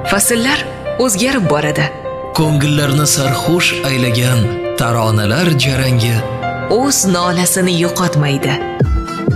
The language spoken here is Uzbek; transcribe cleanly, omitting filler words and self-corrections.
Fasllar o'zgarib boradi. Ko'ngillarni sarxush aylagan taronalar jarangi o'z nolasini yo'qotmaydi.